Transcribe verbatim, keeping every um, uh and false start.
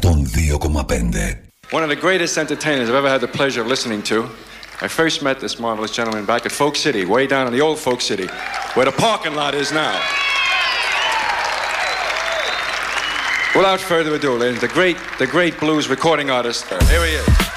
εκατόν δύο κόμμα πέντε. One of the greatest entertainers I've ever had the pleasure of listening to. I first met this marvelous gentleman back at Folk City, way down in the old Folk City, where the parking lot is now. Without further ado, ladies, the great, the great blues recording artist, here he is.